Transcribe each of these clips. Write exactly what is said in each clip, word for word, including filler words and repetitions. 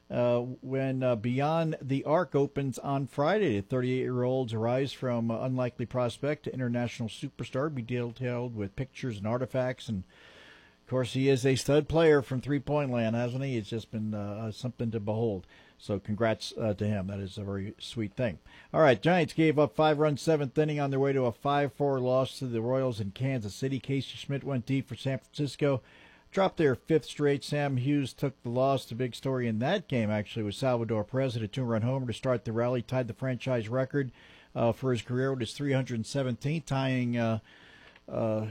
uh, when uh, Beyond the Arc opens on Friday. The thirty-eight-year-old's rise from uh, unlikely prospect to international superstar be detailed with pictures and artifacts. And, of course, he is a stud player from three-point land, hasn't he? It's just been uh, something to behold. So congrats uh, to him. That is a very sweet thing. All right, Giants gave up five runs seventh inning on their way to a five four loss to the Royals in Kansas City. Casey Schmidt went deep for San Francisco. Dropped their fifth straight. Sam Hughes took the loss. The big story in that game, actually, was Salvador Perez at a two-run homer to start the rally. Tied the franchise record uh, for his career with his three hundred seventeenth, tying... Uh, uh,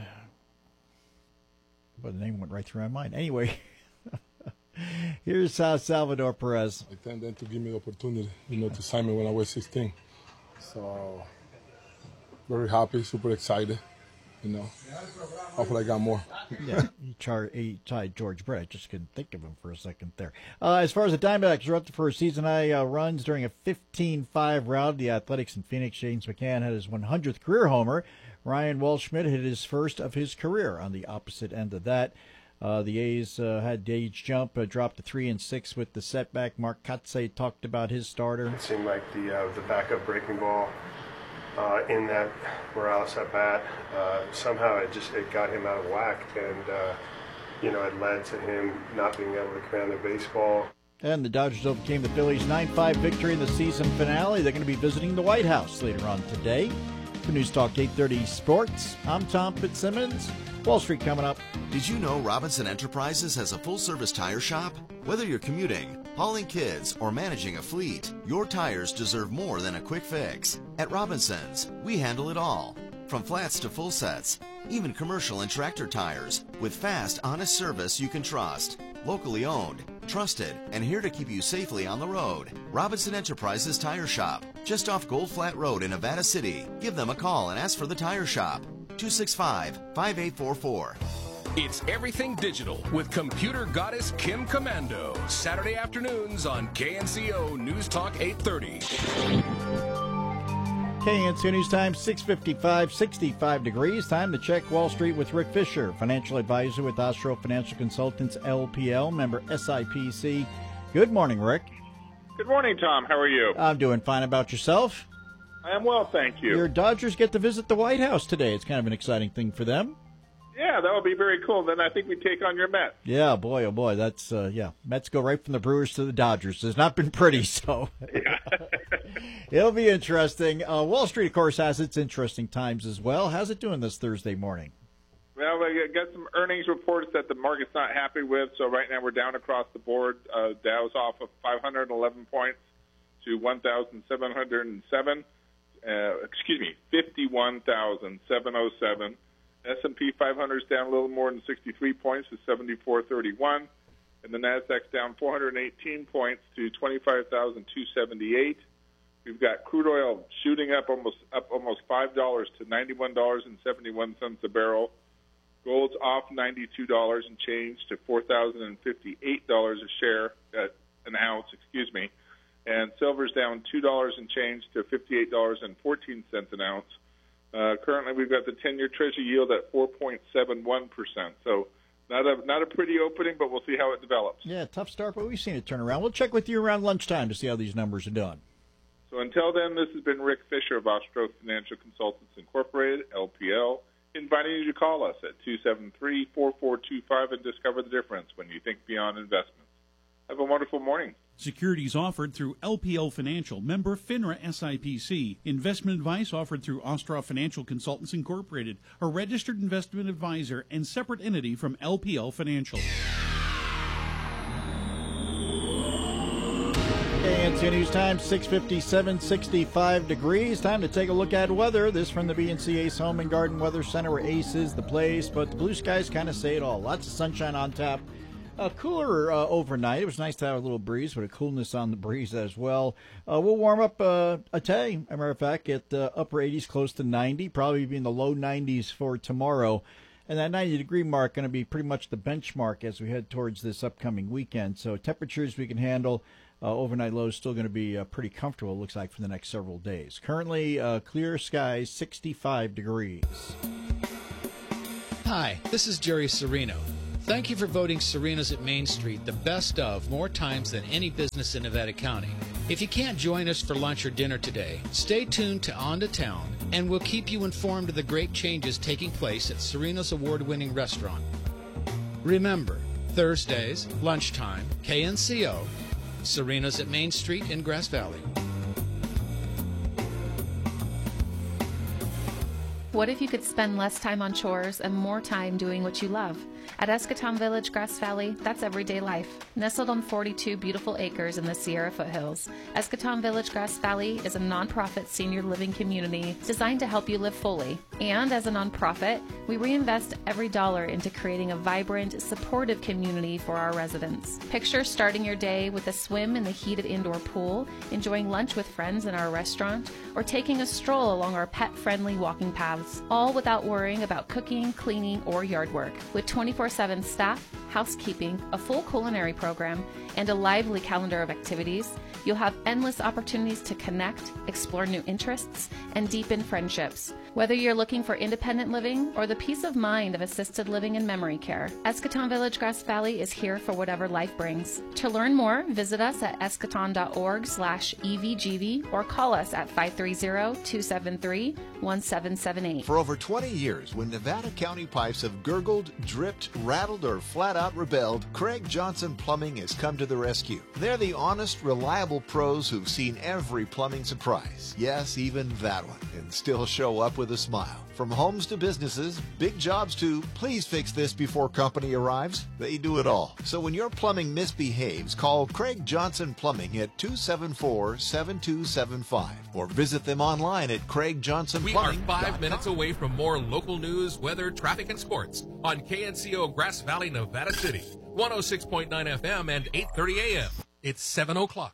but the name went right through my mind. Anyway... Here's uh, Salvador Perez. I thank them to give me the opportunity, you know, to sign me when I was sixteen. So, very happy, super excited, you know. Hopefully I got more. Yeah, he, char- he tied George Brett. I just couldn't think of him for a second there. Uh, as far as the Diamondbacks are up for a season-high uh, runs during a fifteen five rout, the Athletics in Phoenix, James McCann had his one hundredth career homer. Ryan Waldschmidt hit his first of his career on the opposite end of that. Uh, the A's uh, had Gage jump, uh, dropped to three and six with the setback. Mark Kotsay talked about his starter. It seemed like the uh, the backup breaking ball uh, in that Morales at bat uh, somehow it just it got him out of whack, and uh, you know it led to him not being able to command the baseball. And the Dodgers overcame the Phillies' nine five victory in the season finale. They're going to be visiting the White House later on today. For News Talk eight thirty Sports, I'm Tom Fitzsimmons. Wall Street coming up. Did you know Robinson Enterprises has a full-service tire shop? Whether you're commuting, hauling kids, or managing a fleet, your tires deserve more than a quick fix. At Robinson's, we handle it all. From flats to full sets, even commercial and tractor tires, with fast, honest service you can trust. Locally owned, trusted, and here to keep you safely on the road. Robinson Enterprises Tire Shop, just off Gold Flat Road in Nevada City. Give them a call and ask for the Tire Shop. two six five, five eight four four. It's Everything Digital with computer goddess Kim Commando. Saturday afternoons on K N C O News Talk eight thirty. K N C O News Time, six fifty-five, sixty-five degrees. Time to check Wall Street with Rick Fisher, financial advisor with Ostro Financial Consultants, L P L, member S I P C. Good morning, Rick. Good morning, Tom. How are you? I'm doing fine. About yourself? I am well, thank you. Your Dodgers get to visit the White House today. It's kind of an exciting thing for them. Yeah, that would be very cool. Then I think we take on your Mets. Yeah, boy, oh boy, that's uh, yeah. Mets go right from the Brewers to the Dodgers. It's not been pretty, so it'll be interesting. Uh, Wall Street, of course, has its interesting times as well. How's it doing this Thursday morning? Well, we got some earnings reports that the market's not happy with. So right now we're down across the board. Uh, Dow's off of five hundred eleven points to one thousand seven hundred seven. Uh, excuse me, fifty-one thousand seven hundred seven. S and P five hundred is down a little more than sixty-three points to seventy-four thirty-one, and the Nasdaq's down four hundred eighteen points to twenty-five thousand two hundred seventy-eight. We've got crude oil shooting up almost up almost five dollars to ninety-one dollars and seventy-one cents a barrel. Gold's off ninety-two dollars and change to four thousand fifty-eight dollars a share, at an ounce, excuse me. And silver's down two dollars and change to fifty-eight dollars and fourteen cents an ounce. Uh, currently, we've got the ten-year Treasury yield at four point seven one percent. So not a not a pretty opening, but we'll see how it develops. Yeah, tough start, but we've seen it turn around. We'll check with you around lunchtime to see how these numbers are doing. So until then, this has been Rick Fisher of Ostro Financial Consultants Incorporated, L P L, inviting you to call us at two seven three, four four two five and discover the difference when you think beyond investments. Have a wonderful morning. Securities offered through L P L Financial, member FINRA S I P C. Investment advice offered through Ostroff Financial Consultants Incorporated, a registered investment advisor and separate entity from L P L Financial. K N C O News Time, six fifty-seven, sixty-five degrees. Time to take a look at weather. This from the B and C Ace Home and Garden Weather Center, where Ace is the place, but the blue skies kind of say it all. Lots of sunshine on tap. Uh, cooler uh, overnight. It was nice to have a little breeze, but a coolness on the breeze as well. Uh, we'll warm up uh, a day, as a matter of fact, at uh, upper eighties, close to ninety, probably be in the low nineties for tomorrow. And that ninety-degree mark going to be pretty much the benchmark as we head towards this upcoming weekend. So temperatures we can handle. Uh, overnight lows still going to be uh, pretty comfortable, it looks like, for the next several days. Currently, uh, clear skies, sixty-five degrees. Hi, this is Jerry Serino. Thank you for voting Serena's at Main Street the best of more times than any business in Nevada County. If you can't join us for lunch or dinner today, stay tuned to On to Town, and we'll keep you informed of the great changes taking place at Serena's award-winning restaurant. Remember, Thursdays, lunchtime, K N C O, Serena's at Main Street in Grass Valley. What if you could spend less time on chores and more time doing what you love? At Escatón Village, Grass Valley, that's everyday life. Nestled on forty-two beautiful acres in the Sierra foothills, Escatón Village, Grass Valley is a nonprofit senior living community designed to help you live fully. And as a nonprofit, we reinvest every dollar into creating a vibrant, supportive community for our residents. Picture starting your day with a swim in the heated indoor pool, enjoying lunch with friends in our restaurant, or taking a stroll along our pet-friendly walking paths, all without worrying about cooking, cleaning, or yard work. With twenty-four seven staff, housekeeping, a full culinary program, and a lively calendar of activities, you'll have endless opportunities to connect, explore new interests, and deepen friendships. Whether you're looking for independent living or the peace of mind of assisted living and memory care, Escatón Village Grass Valley is here for whatever life brings. To learn more, visit us at escaton.org slash evgv or call us at five three zero, two seven three, one seven seven eight. For over twenty years, when Nevada County pipes have gurgled, dripped, rattled, or flat out rebelled, Craig Johnson Plumbing has come to the rescue. They're the honest, reliable pros who've seen every plumbing surprise. Yes, even that one. And still show up with a smile. From homes to businesses, big jobs to, please fix this before company arrives, they do it all. So when your plumbing misbehaves, call Craig Johnson Plumbing at two seven four, seven two seven five or visit them online at craig johnson plumbing dot com. We are five minutes away from more local news, weather, traffic, and sports on K N C O Grass Valley, Nevada City, one oh six point nine F M and eight thirty A M. It's seven o'clock.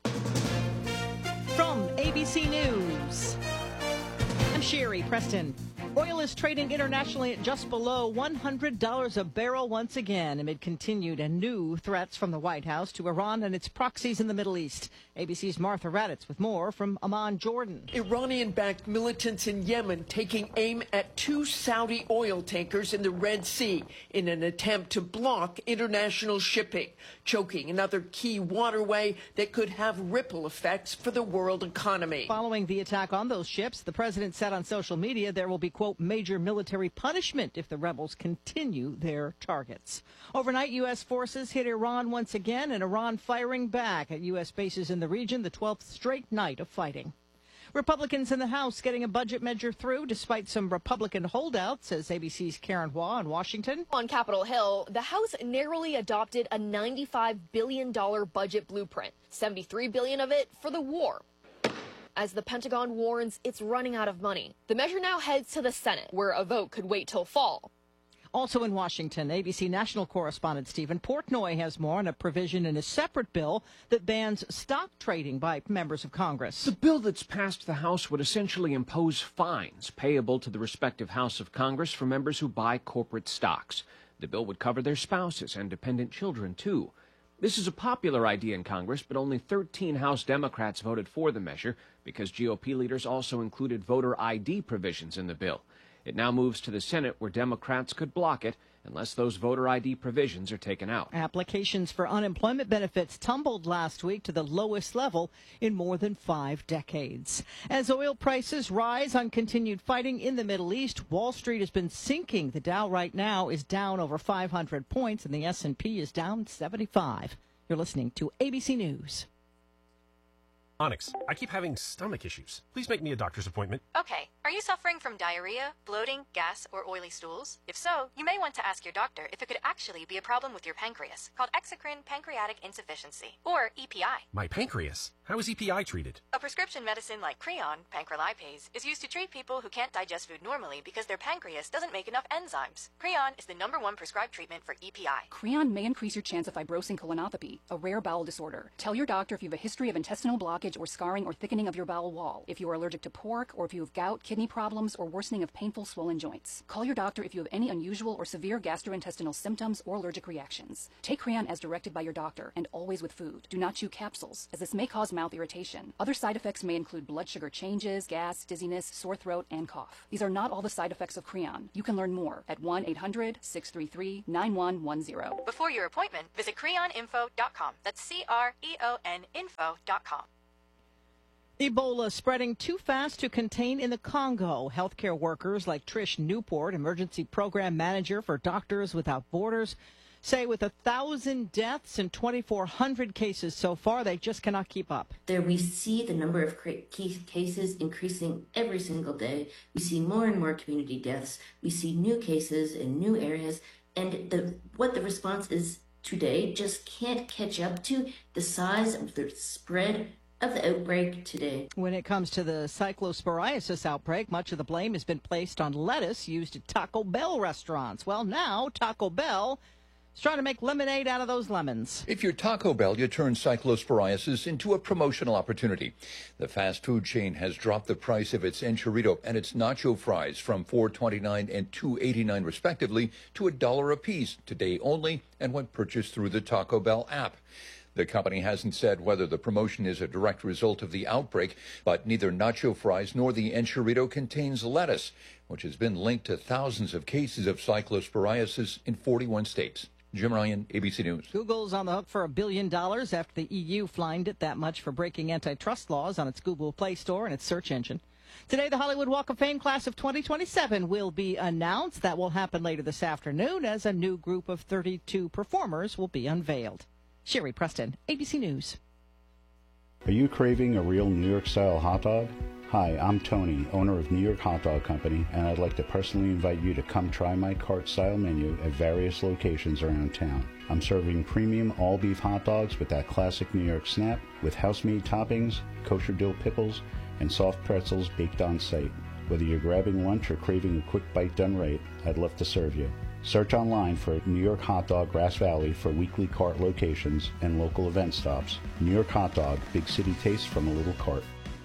From A B C News, I'm Sherry Preston. Oil is trading internationally at just below one hundred dollars a barrel once again amid continued and new threats from the White House to Iran and its proxies in the Middle East. A B C's Martha Raddatz with more from Amman, Jordan. Iranian-backed militants in Yemen taking aim at two Saudi oil tankers in the Red Sea in an attempt to block international shipping, choking another key waterway that could have ripple effects for the world economy. Following the attack on those ships, the president said on social media there will be, quote, major military punishment if the rebels continue their targets. Overnight, U S forces hit Iran once again, and Iran firing back at U S bases in the region, the twelfth straight night of fighting. Republicans in the House getting a budget measure through despite some Republican holdouts, says A B C's Karen Hua in Washington. On Capitol Hill, the House narrowly adopted a ninety-five billion dollars budget blueprint, seventy-three billion dollars of it for the war. As the Pentagon warns it's running out of money, the measure now heads to the Senate, where a vote could wait till fall. Also in Washington, A B C national correspondent Stephen Portnoy has more on a provision in a separate bill that bans stock trading by members of Congress. The bill that's passed the House would essentially impose fines payable to the respective House of Congress for members who buy corporate stocks. The bill would cover their spouses and dependent children, too. This is a popular idea in Congress, but only thirteen House Democrats voted for the measure because G O P leaders also included voter I D provisions in the bill. It now moves to the Senate, where Democrats could block it unless those voter I D provisions are taken out. Applications for unemployment benefits tumbled last week to the lowest level in more than five decades. As oil prices rise on continued fighting in the Middle East, Wall Street has been sinking. The Dow right now is down over five hundred points, and the S and P is down seventy-five. You're listening to A B C News. Onyx, I keep having stomach issues. Please make me a doctor's appointment. Okay. Are you suffering from diarrhea, bloating, gas, or oily stools? If so, you may want to ask your doctor if it could actually be a problem with your pancreas, called exocrine pancreatic insufficiency, or E P I. My pancreas? How is E P I treated? A prescription medicine like Creon, pancrelipase, is used to treat people who can't digest food normally because their pancreas doesn't make enough enzymes. Creon is the number one prescribed treatment for E P I. Creon may increase your chance of fibrosing colonopathy, a rare bowel disorder. Tell your doctor if you have a history of intestinal blockage or scarring or thickening of your bowel wall, if you are allergic to pork, or if you have gout, kidney problems, or worsening of painful swollen joints. Call your doctor if you have any unusual or severe gastrointestinal symptoms or allergic reactions. Take Creon as directed by your doctor, and always with food. Do not chew capsules, as this may cause mouth irritation. Other side effects may include blood sugar changes, gas, dizziness, sore throat, and cough. These are not all the side effects of Creon. You can learn more at one eight hundred, six three three, nine one one zero. Before your appointment, visit creon info dot com. That's C R E O N info dot com. Ebola spreading too fast to contain in the Congo. Healthcare workers like Trish Newport, emergency program manager for Doctors Without Borders, say with a thousand deaths and twenty-four hundred cases so far, they just cannot keep up. There we see the number of cases increasing every single day. We see more and more community deaths. We see new cases in new areas. And the what the response is today just can't catch up to the size of the spread of the outbreak today. When it comes to the cyclosporiasis outbreak, much of the blame has been placed on lettuce used at Taco Bell restaurants. Well, now Taco Bell is trying to make lemonade out of those lemons. If you're Taco Bell, you turn cyclosporiasis into a promotional opportunity. The fast food chain has dropped the price of its enchilada and its nacho fries from four twenty-nine and two eighty-nine respectively to a dollar apiece today only and when purchased through the Taco Bell app. The company hasn't said whether the promotion is a direct result of the outbreak, but neither nacho fries nor the enchilada contains lettuce, which has been linked to thousands of cases of cyclosporiasis in forty-one states. Jim Ryan, A B C News. Google's on the hook for a billion dollars after the E U fined it that much for breaking antitrust laws on its Google Play Store and its search engine. Today, the Hollywood Walk of Fame class of twenty twenty-seven will be announced. That will happen later this afternoon as a new group of thirty-two performers will be unveiled. Sherry Preston, A B C News. Are you craving a real New York-style hot dog? Hi, I'm Tony, owner of New York Hot Dog Company, and I'd like to personally invite you to come try my cart-style menu at various locations around town. I'm serving premium all-beef hot dogs with that classic New York snap, with house-made toppings, kosher dill pickles, and soft pretzels baked on site. Whether you're grabbing lunch or craving a quick bite done right, I'd love to serve you. Search online for New York Hot Dog Grass Valley for weekly cart locations and local event stops. New York Hot Dog, big city taste from a little cart.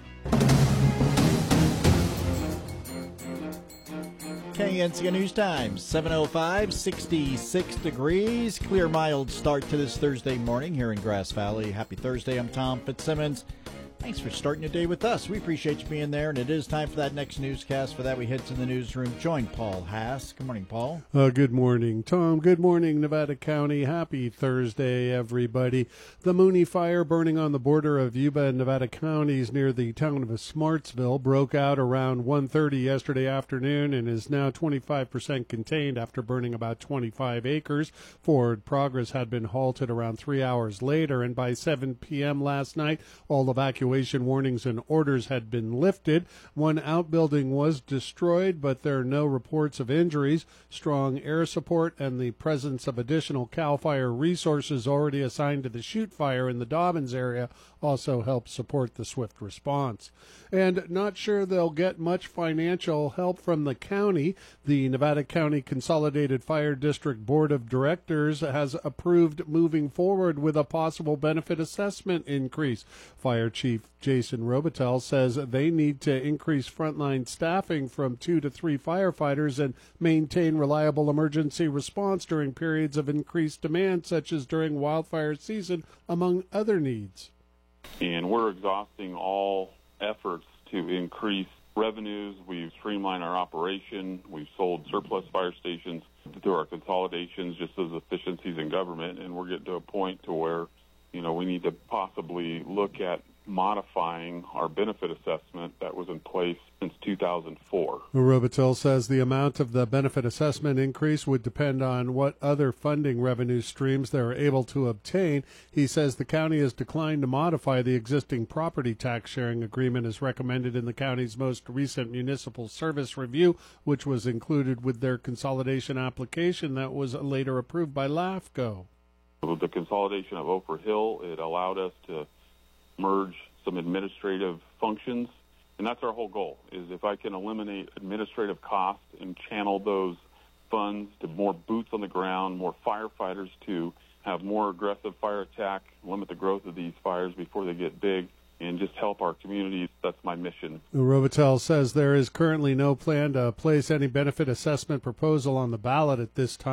K N C O News Time, seven oh five, sixty-six degrees. Clear, mild start to this Thursday morning here in Grass Valley. Happy Thursday. I'm Tom Fitzsimmons. Thanks for starting your day with us. We appreciate you being there, and it is time for that next newscast. For that, we head to the newsroom. Join Paul Haas. Good morning, Paul. Uh, good morning, Tom. Good morning, Nevada County. Happy Thursday, everybody. The Mooney Fire burning on the border of Yuba and Nevada counties near the town of Smartsville broke out around one thirty yesterday afternoon and is now twenty-five percent contained after burning about twenty-five acres. Forward progress had been halted around three hours later, and by seven p.m. last night, all evacuations warnings and orders had been lifted. One outbuilding was destroyed, but there are no reports of injuries. Strong air support and the presence of additional CAL FIRE resources already assigned to the shoot fire in the Dobbins area also helped support the swift response. And not sure they'll get much financial help from the county. The Nevada County Consolidated Fire District Board of Directors has approved moving forward with a possible benefit assessment increase. Fire Chief Jason Robitel says they need to increase frontline staffing from two to three firefighters and maintain reliable emergency response during periods of increased demand, such as during wildfire season, among other needs. And we're exhausting all efforts to increase revenues. We've streamlined our operation. We've sold surplus fire stations through our consolidations just as efficiencies in government, and we're getting to a point to where, you know, we need to possibly look at modifying our benefit assessment that was in place since two thousand four. Robitel says the amount of the benefit assessment increase would depend on what other funding revenue streams they are able to obtain. He says the county has declined to modify the existing property tax sharing agreement as recommended in the county's most recent municipal service review, which was included with their consolidation application that was later approved by LAFCO. With the consolidation of Oprah Hill, it allowed us to merge some administrative functions, and that's our whole goal, is if I can eliminate administrative costs and channel those funds to more boots on the ground, more firefighters to have more aggressive fire attack, limit the growth of these fires before they get big, and just help our communities. That's my mission. Robitel says there is currently no plan to place any benefit assessment proposal on the ballot at this time,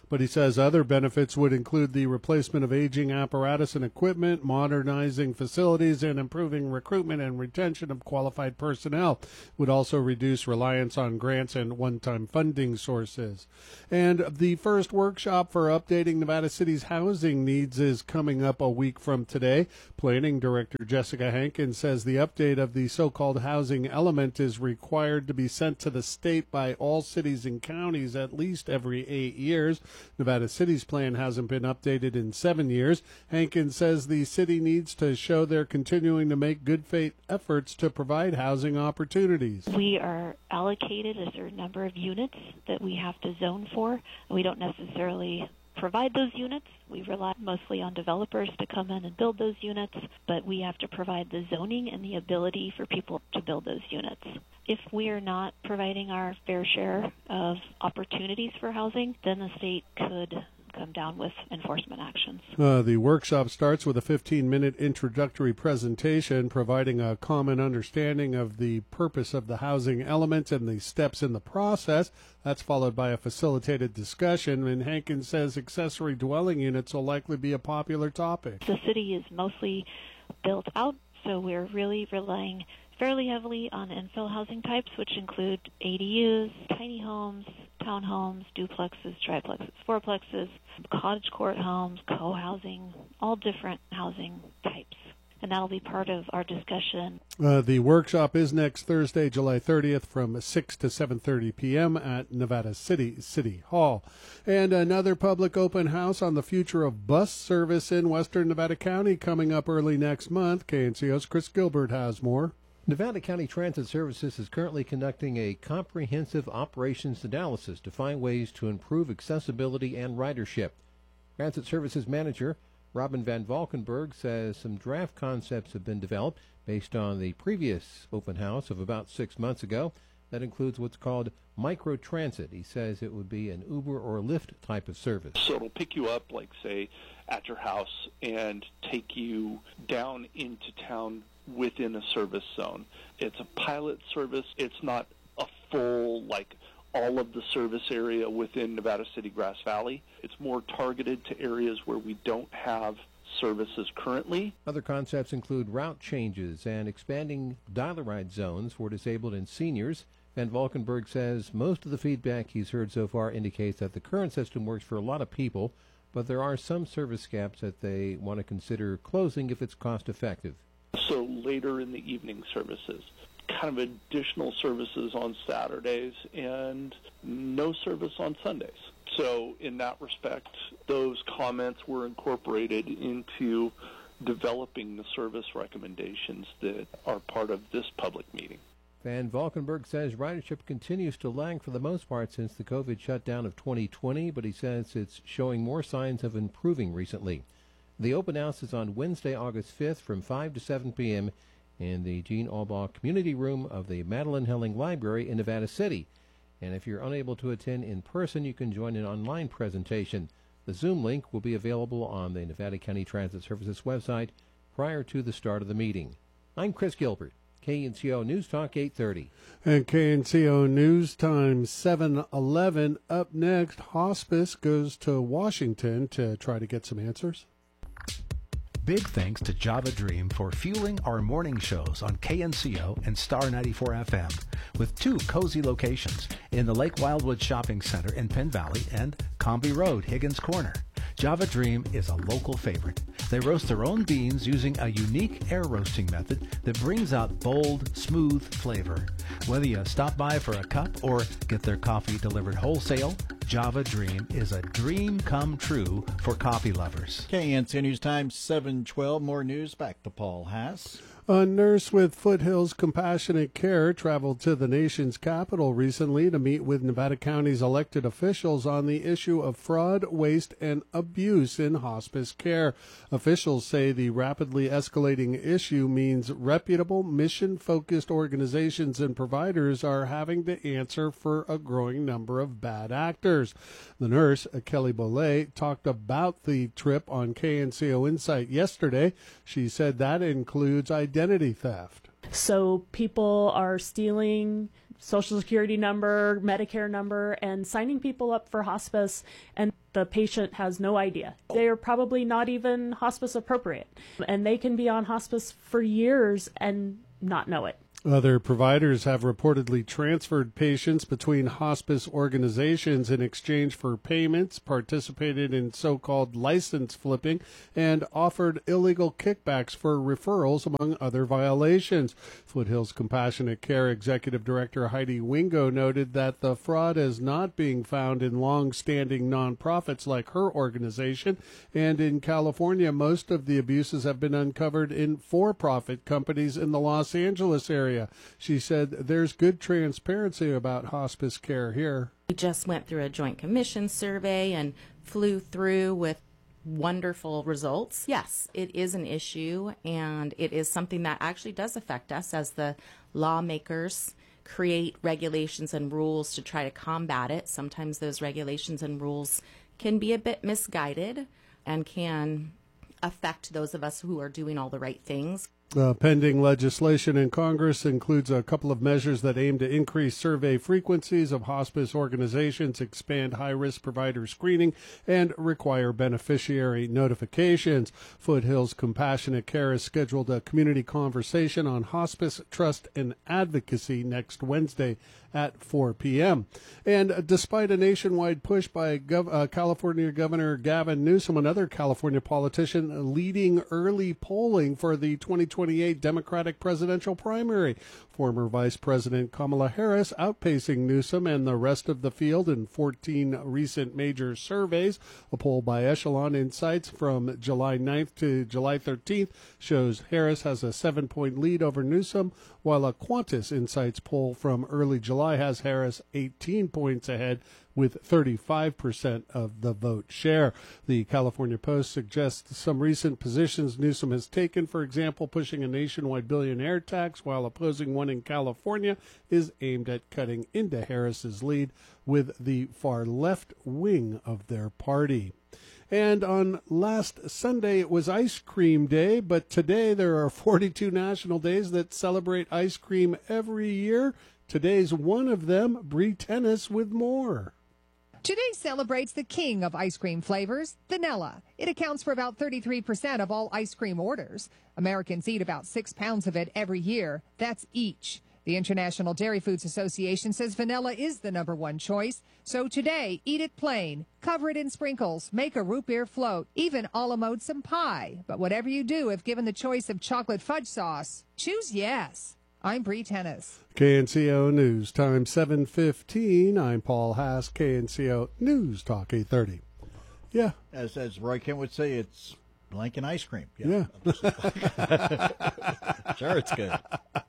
But he says other benefits would include the replacement of aging apparatus and equipment, modernizing facilities, and improving recruitment and retention of qualified personnel. Would also reduce reliance on grants and one-time funding sources. And the first workshop for updating Nevada City's housing needs is coming up a week from today. Planning Director Jessica Hankins says the update of the so-called housing element is required to be sent to the state by all cities and counties at least every eight years. Nevada City's plan hasn't been updated in seven years. Hankins says the city needs to show they're continuing to make good faith efforts to provide housing opportunities. We are allocated a certain number of units that we have to zone for. We don't necessarily provide those units. We rely mostly on developers to come in and build those units, but we have to provide the zoning and the ability for people to build those units. If we are not providing our fair share of opportunities for housing, then the state could come down with enforcement actions. Uh, the workshop starts with a fifteen-minute introductory presentation providing a common understanding of the purpose of the housing element and the steps in the process. That's followed by a facilitated discussion, and Hankins says accessory dwelling units will likely be a popular topic. The city is mostly built out, so we're really relying fairly heavily on infill housing types, which include A D Us, tiny homes, townhomes, duplexes, triplexes, fourplexes, cottage court homes, co-housing, all different housing types. And that'll be part of our discussion. Uh, the workshop is next Thursday, July thirtieth from six to seven thirty p.m. at Nevada City City Hall. And another public open house on the future of bus service in western Nevada County coming up early next month. K N C O's Chris Gilbert has more. Nevada County Transit Services is currently conducting a comprehensive operations analysis to find ways to improve accessibility and ridership. Transit Services Manager Robin Van Valkenburg says some draft concepts have been developed based on the previous open house of about six months ago. That includes what's called microtransit. He says it would be an Uber or Lyft type of service. So it'll pick you up, like, say, at your house and take you down into town within a service zone. It's a pilot service. It's not a full, like, all of the service area within Nevada City Grass Valley. It's more targeted to areas where we don't have services currently. Other concepts include route changes and expanding dial-a-ride zones for disabled and seniors. Van Valkenburg says most of the feedback he's heard so far indicates that the current system works for a lot of people, but there are some service gaps that they want to consider closing if it's cost-effective. So later in the evening services, kind of additional services on Saturdays and no service on Sundays. So in that respect, those comments were incorporated into developing the service recommendations that are part of this public meeting. Van Valkenburg says ridership continues to lag for the most part since the COVID shutdown of twenty twenty, but he says it's showing more signs of improving recently. The open house is on Wednesday, August fifth from five to seven p.m. in the Gene Albaugh Community Room of the Madeline Helling Library in Nevada City. And if you're unable to attend in person, you can join an online presentation. The Zoom link will be available on the Nevada County Transit Services website prior to the start of the meeting. I'm Chris Gilbert, K N C O News Talk eight thirty. And K N C O News Time seven eleven. Up next, hospice goes to Washington to try to get some answers. Big thanks to Java Dream for fueling our morning shows on K N C O and Star ninety-four F M, with two cozy locations in the Lake Wildwood Shopping Center in Penn Valley and Comby Road, Higgins Corner. Java Dream is a local favorite. They roast their own beans using a unique air roasting method that brings out bold, smooth flavor. Whether you stop by for a cup or get their coffee delivered wholesale, Java Dream is a dream come true for coffee lovers. K N C O News Time seven twelve. More news. Back to Paul Haas. A nurse with Foothills Compassionate Care traveled to the nation's capital recently to meet with Nevada County's elected officials on the issue of fraud, waste, and abuse in hospice care. Officials say the rapidly escalating issue means reputable, mission-focused organizations and providers are having to answer for a growing number of bad actors. The nurse, Kelly Bollet, talked about the trip on K N C O Insight yesterday. She said that includes identity Identity theft. So people are stealing Social Security number, Medicare number, and signing people up for hospice. And the patient has no idea. They are probably not even hospice appropriate, and they can be on hospice for years and not know it. Other providers have reportedly transferred patients between hospice organizations in exchange for payments, participated in so-called license flipping, and offered illegal kickbacks for referrals, among other violations. Foothills Compassionate Care Executive Director Heidi Wingo noted that the fraud is not being found in long-standing nonprofits like her organization, and in California, most of the abuses have been uncovered in for-profit companies in the Los Angeles area. She said there's good transparency about hospice care here. We just went through a joint commission survey and flew through with wonderful results. Yes, it is an issue, and it is something that actually does affect us as the lawmakers create regulations and rules to try to combat it. Sometimes those regulations and rules can be a bit misguided and can affect those of us who are doing all the right things. Uh, pending legislation in Congress includes a couple of measures that aim to increase survey frequencies of hospice organizations, expand high-risk provider screening, and require beneficiary notifications. Foothills Compassionate Care has scheduled a community conversation on hospice, trust, and advocacy next Wednesday at four p.m. And despite a nationwide push by Gov- uh, California Governor Gavin Newsom, another California politician leading early polling for the twenty twenty-eight Democratic presidential primary, former Vice President Kamala Harris outpacing Newsom and the rest of the field in fourteen recent major surveys. A poll by Echelon Insights from July ninth to July thirteenth shows Harris has a seven-point lead over Newsom, while a Qantas Insights poll from early July has Harris eighteen points ahead with thirty-five percent of the vote share. The California Post suggests some recent positions Newsom has taken, for example, pushing a nationwide billionaire tax while opposing one in California, is aimed at cutting into Harris's lead with the far left wing of their party. And on last Sunday, it was Ice Cream Day, but today there are forty-two national days that celebrate ice cream every year. Today's one of them. Bree Tennis with more. Today celebrates the king of ice cream flavors, vanilla. It accounts for about thirty-three percent of all ice cream orders. Americans eat about six pounds of it every year. That's each. The International Dairy Foods Association says vanilla is the number one choice. So today, eat it plain, cover it in sprinkles, make a root beer float, even a la mode some pie. But whatever you do, if given the choice of chocolate fudge sauce, choose yes. I'm Bree Tennis. K N C O News, time seven fifteen. I'm Paul Haas, K N C O News Talk eight thirty. Yeah. As as Roy Kent would say, it's blank and ice cream. Yeah. yeah. Sure, it's good.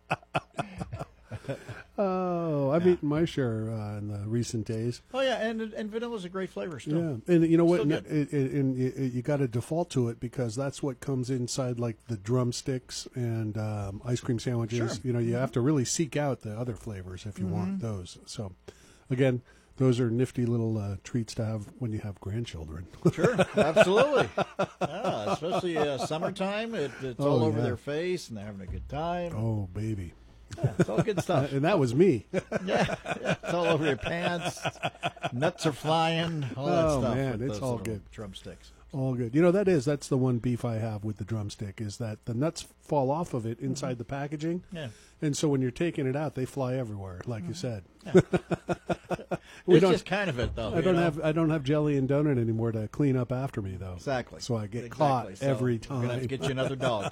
Oh, I've yeah. eaten my share uh, in the recent days. Oh yeah, and and vanilla's a great flavor still. Yeah, and you know what? And, it, it, and you, you got to default to it because that's what comes inside, like the drumsticks and um, ice cream sandwiches. Sure. You know, you mm-hmm. have to really seek out the other flavors if you mm-hmm. want those. So, again, those are nifty little uh, treats to have when you have grandchildren. Sure, absolutely. Yeah, especially uh, summertime, it, it's oh, all over yeah. their face and they're having a good time. Oh, baby. Yeah, it's all good stuff. And that was me. yeah, yeah, it's all over your pants. Nuts are flying. All that oh, stuff. man, it's all good. Drumsticks. All good. You know, that is, that's the one beef I have with the drumstick is that the nuts fall off of it inside mm-hmm. the packaging. Yeah. And so when you're taking it out, they fly everywhere, like mm-hmm. you said. Yeah. It's just kind of it, though. I don't know? have I don't have jelly and donut anymore to clean up after me, though. Exactly. So I get exactly. caught so every time. We're going to have to get you another dog.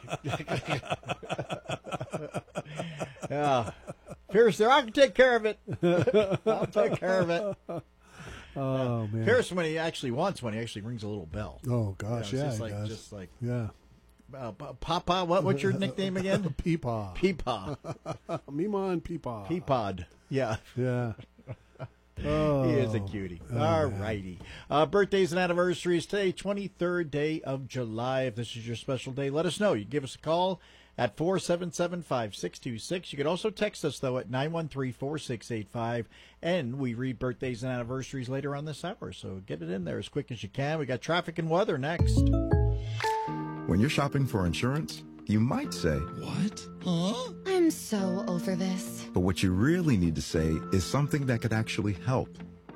Yeah. Pierce there, I can take care of it. I'll take care of it. Oh, yeah. man. Pierce, when he actually wants one, he actually rings a little bell. Oh, gosh, you know, yeah, just he like, does. Just like, yeah. Uh, Papa, what, what's your nickname again? Peepaw. Peepaw. Mima and Peepaw. Peapod. Yeah. Yeah. Oh, he is a cutie. Oh, all righty. Uh, birthdays and anniversaries today, twenty-third day of July. If this is your special day, let us know. You can give us a call at four seven seven, five six two six. You can also text us, though, at nine one three, four six eight five. And we read birthdays and anniversaries later on this hour, so get it in there as quick as you can. We got traffic and weather next. When you're shopping for insurance, you might say, "What? Huh?" I'm so over this. But what you really need to say is something that could actually help.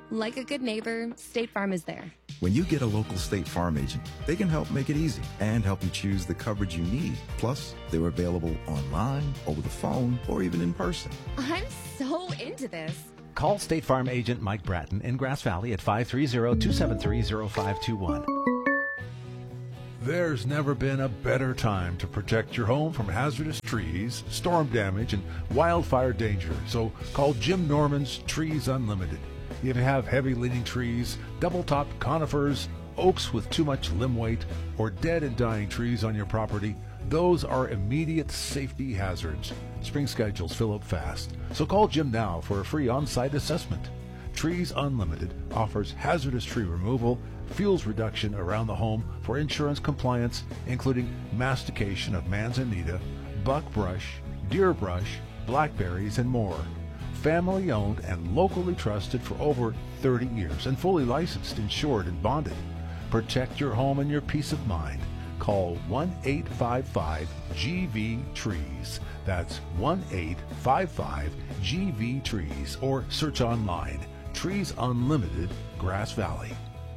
Like a good neighbor, State Farm is there. When you get a local State Farm agent, they can help make it easy and help you choose the coverage you need. Plus, they're available online, over the phone, or even in person. I'm so into this. Call State Farm agent Mike Bratton in Grass Valley at five three zero, two seven three, zero five two one. There's never been a better time to protect your home from hazardous trees, storm damage, and wildfire danger. So call Jim Norman's Trees Unlimited. If you have heavy-leaning trees, double-topped conifers, oaks with too much limb weight, or dead and dying trees on your property, those are immediate safety hazards. Spring schedules fill up fast, so call Jim now for a free on-site assessment. Trees Unlimited offers hazardous tree removal, fuels reduction around the home for insurance compliance, including mastication of manzanita, buckbrush, deer brush, blackberries, and more. Family owned and locally trusted for over thirty years and fully licensed, insured, and bonded. Protect your home and your peace of mind. Call one eight five five G V trees. That's one eight five five G V trees or search online. Trees Unlimited, Grass Valley.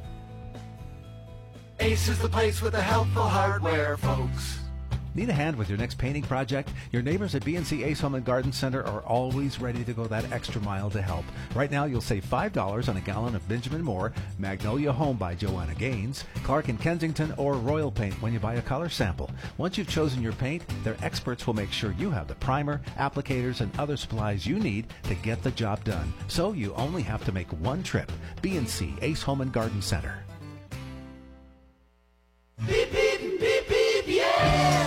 Ace is the place with the helpful hardware, folks. Need a hand with your next painting project? Your neighbors at B and C Ace Home and Garden Center are always ready to go that extra mile to help. Right now, you'll save five dollars on a gallon of Benjamin Moore, Magnolia Home by Joanna Gaines, Clark and Kensington, or Royal Paint when you buy a color sample. Once you've chosen your paint, their experts will make sure you have the primer, applicators, and other supplies you need to get the job done. So you only have to make one trip. B and C Ace Home and Garden Center. Beep, beep, beep, beep, yeah!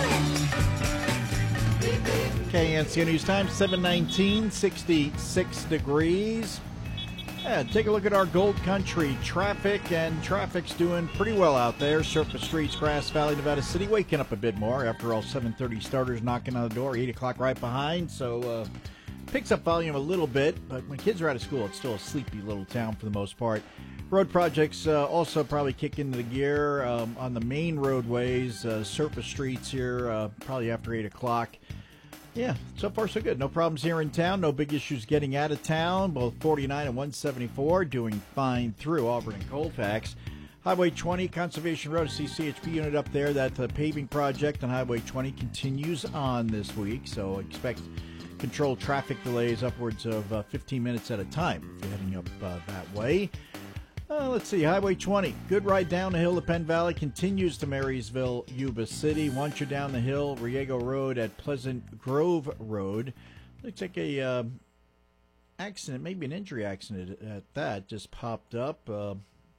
K N C O News Time, seven nineteen, sixty-six degrees. Yeah, take a look at our Gold Country traffic, and traffic's doing pretty well out there. Surface streets, Grass Valley, Nevada City, waking up a bit more. After all, seven thirty starters knocking on the door, eight o'clock right behind, so uh, picks up volume a little bit, but when kids are out of school, it's still a sleepy little town for the most part. Road projects uh, also probably kick into the gear um, on the main roadways, uh, surface streets here, uh, probably after eight o'clock. Yeah, so far so good. No problems here in town. No big issues getting out of town. Both forty-nine and one seventy-four doing fine through Auburn and Colfax. Highway twenty, Conservation Road, C C H P unit up there. That uh, paving project on Highway twenty continues on this week, so expect controlled traffic delays upwards of uh, fifteen minutes at a time if you're heading up uh, that way. Uh, let's see, Highway twenty, good ride down the hill to Penn Valley, continues to Marysville, Yuba City. Once you're down the hill, Riego Road at Pleasant Grove Road. Looks like a uh, accident, maybe an injury accident at that, just popped up. Uh,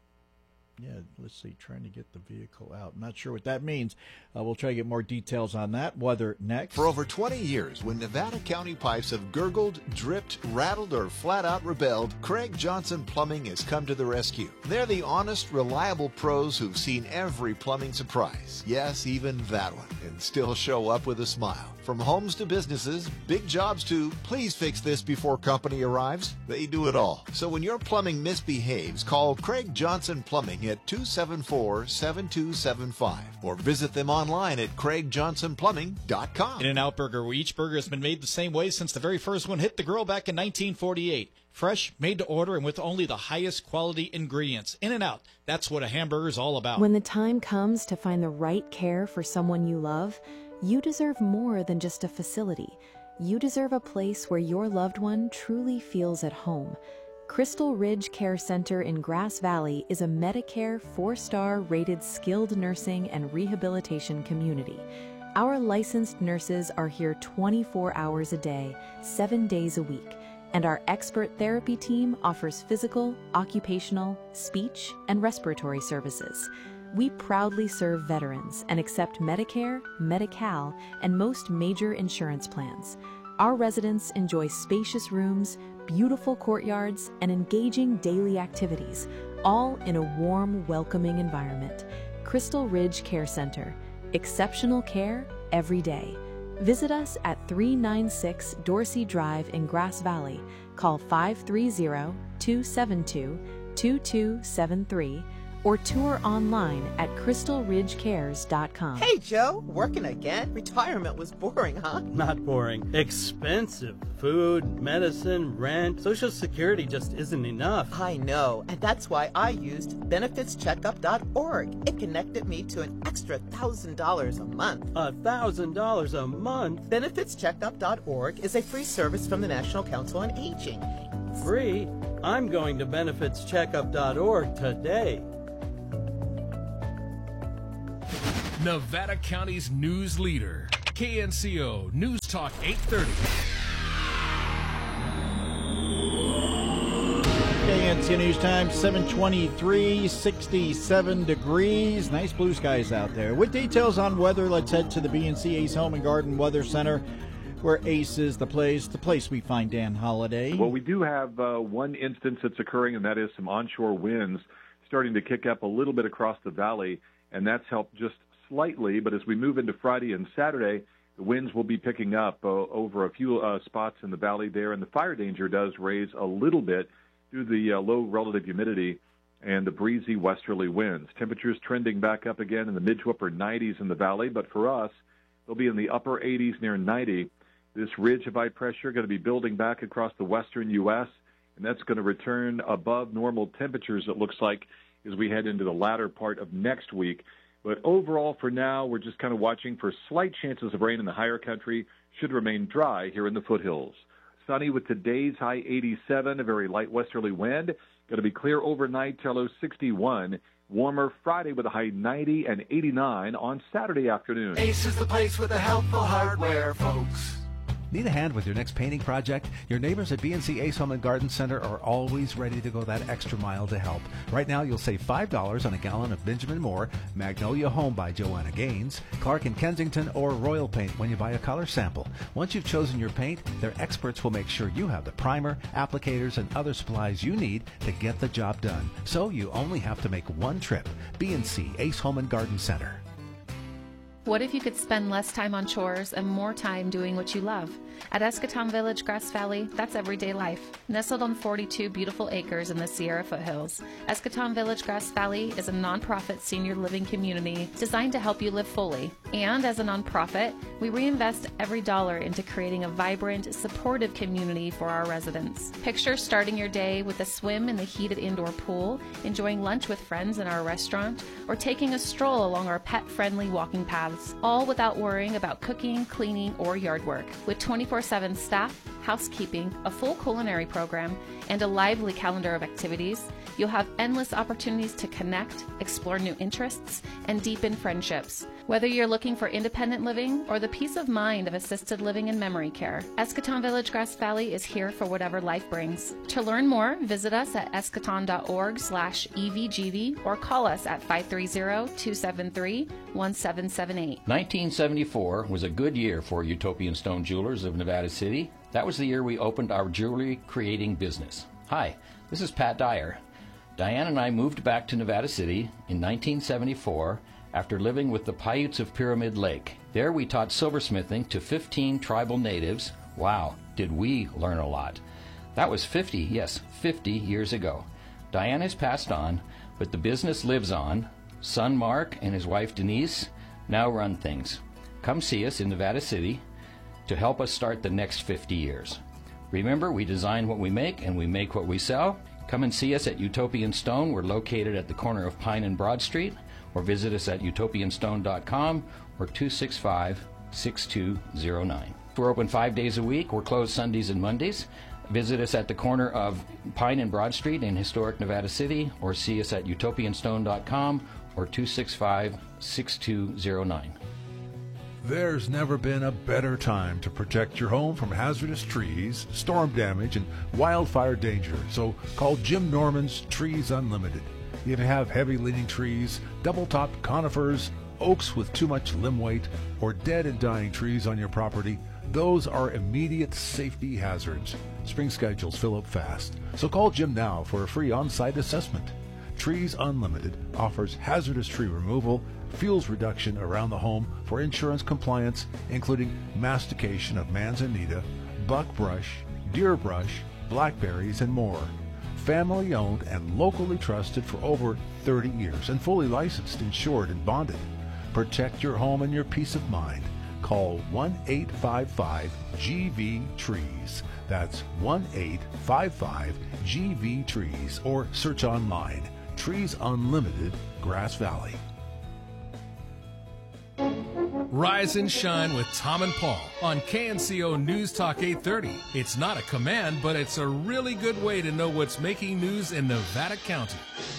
yeah, let's see, trying to get the vehicle out. Not sure what that means. Uh, we'll try to get more details on that. Weather next. For over twenty years, when Nevada County pipes have gurgled, dripped, rattled, or flat out rebelled, Craig Johnson Plumbing has come to the rescue. They're the honest, reliable pros who've seen every plumbing surprise. Yes, even that one. And still show up with a smile. From homes to businesses, big jobs to, please fix this before company arrives, they do it all. So when your plumbing misbehaves, call Craig Johnson Plumbing at two seven four, seven two seven five or visit them online at craig johnson plumbing dot com. In-N-Out Burger, where each burger has been made the same way since the very first one hit the grill back in nineteen forty-eight. Fresh, made to order, and with only the highest quality ingredients. In-N-Out, that's what a hamburger is all about. When the time comes to find the right care for someone you love, you deserve more than just a facility. You deserve a place where your loved one truly feels at home. Crystal Ridge Care Center in Grass Valley is a Medicare four-star rated skilled nursing and rehabilitation community. Our licensed nurses are here twenty-four hours a day, seven days a week, and our expert therapy team offers physical, occupational, speech, and respiratory services. We proudly serve veterans and accept Medicare, Medi-Cal, and most major insurance plans. Our residents enjoy spacious rooms, beautiful courtyards, and engaging daily activities, all in a warm, welcoming environment. Crystal Ridge Care Center. Exceptional care every day. Visit us at three ninety-six Dorsey Drive in Grass Valley. Call five three zero, two seven two, two two seven three or tour online at crystal ridge cares dot com. Hey, Joe, working again? Retirement was boring, huh? Not boring. Expensive. Food, medicine, rent. Social Security just isn't enough. I know, and that's why I used benefits checkup dot org. It connected me to an extra one thousand dollars a month. A one thousand dollars a month? benefits checkup dot org is a free service from the National Council on Aging. Free? I'm going to benefits checkup dot org today. Nevada County's news leader, K N C O News Talk eight thirty. K N C O News Time, seven twenty-three, sixty-seven degrees. Nice blue skies out there. With details on weather, let's head to the B and C Ace Home and Garden Weather Center, where Ace is the place, the place we find Dan Holliday. Well, we do have uh, one instance that's occurring, and that is some onshore winds starting to kick up a little bit across the valley, and that's helped just slightly. But as we move into Friday and Saturday, the winds will be picking up uh, over a few uh, spots in the valley there, and the fire danger does raise a little bit due to the uh, low relative humidity and the breezy westerly winds. Temperatures trending back up again in the mid to upper nineties in the valley, but for us, they'll be in the upper eighties near ninety. This ridge of high pressure going to be building back across the western U S, and that's going to return above normal temperatures, it looks like, as we head into the latter part of next week. But overall, for now, we're just kind of watching for slight chances of rain in the higher country. Should remain dry here in the foothills. Sunny with today's high eighty-seven, a very light westerly wind. Going to be clear overnight till low sixty-one. Warmer Friday with a high ninety and eighty-nine on Saturday afternoon. Ace is the place with the helpful hardware, folks. Need a hand with your next painting project? Your neighbors at B and C Ace Home and Garden Center are always ready to go that extra mile to help. Right now, you'll save five dollars on a gallon of Benjamin Moore, Magnolia Home by Joanna Gaines, Clark and Kensington, or Royal Paint when you buy a color sample. Once you've chosen your paint, their experts will make sure you have the primer, applicators, and other supplies you need to get the job done. So you only have to make one trip. B and C Ace Home and Garden Center. What if you could spend less time on chores and more time doing what you love? At Eschaton Village, Grass Valley, that's everyday life. Nestled on forty-two beautiful acres in the Sierra foothills, Eschaton Village, Grass Valley is a nonprofit senior living community designed to help you live fully. And as a nonprofit, we reinvest every dollar into creating a vibrant, supportive community for our residents. Picture starting your day with a swim in the heated indoor pool, enjoying lunch with friends in our restaurant, or taking a stroll along our pet-friendly walking paths, all without worrying about cooking, cleaning, or yard work. With twenty-four seven staff, housekeeping, a full culinary program, and a lively calendar of activities, you'll have endless opportunities to connect, explore new interests, and deepen friendships. Whether you're looking for independent living or the peace of mind of assisted living and memory care, Eschaton Village Grass Valley is here for whatever life brings. To learn more, visit us at eschaton dot org slash E V G V or call us at five three zero, two seven three, one seven seven eight. nineteen seventy-four was a good year for Utopian Stone Jewelers of Nevada City. That was the year we opened our jewelry creating business. Hi, this is Pat Dyer. Diane and I moved back to Nevada City in nineteen seventy-four after living with the Paiutes of Pyramid Lake. There we taught silversmithing to fifteen tribal natives. Wow, did we learn a lot. That was fifty, yes, fifty years ago. Diane has passed on, but the business lives on. Son Mark and his wife Denise now run things. Come see us in Nevada City to help us start the next fifty years. Remember, we design what we make and we make what we sell. Come and see us at Utopian Stone. We're located at the corner of Pine and Broad Street, or visit us at utopian stone dot com or two six five, six two zero nine. We're open five days a week. We're closed Sundays and Mondays. Visit us at the corner of Pine and Broad Street in historic Nevada City, or see us at utopian stone dot com or two six five, six two zero nine. There's never been a better time to protect your home from hazardous trees, storm damage, and wildfire danger. So call Jim Norman's Trees Unlimited. If you have heavy-leaning trees, double-topped conifers, oaks with too much limb weight, or dead and dying trees on your property, those are immediate safety hazards. Spring schedules fill up fast, so call Jim now for a free on-site assessment. Trees Unlimited offers hazardous tree removal, fuels reduction around the home for insurance compliance, including mastication of manzanita, buckbrush, deer brush, blackberries, and more. family owned and locally trusted for over thirty years and fully licensed, insured, and bonded. Protect your home and your peace of mind. Call one eight five five G V trees. That's one eight five five G V trees, or search online. Trees Unlimited, Grass Valley. Rise and shine with Tom and Paul on K N C O News Talk eight thirty. It's not a command, but it's a really good way to know what's making news in Nevada County.